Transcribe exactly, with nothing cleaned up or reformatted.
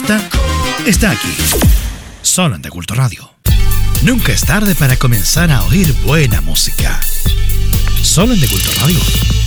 gusta está aquí, solo en De Culto Radio. Nunca es tarde para comenzar a oír buena música. Solo en De Culto Radio.